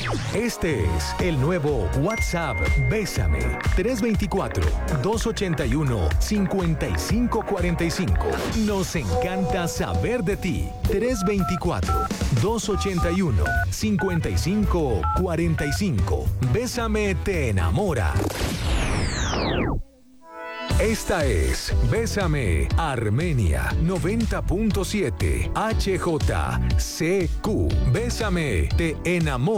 Este es el nuevo WhatsApp Bésame 324-281-5545. Nos encanta saber de ti. 324-281-5545. Bésame te enamora. Esta es Bésame Armenia 90.7 HJCQ. Bésame te enamora.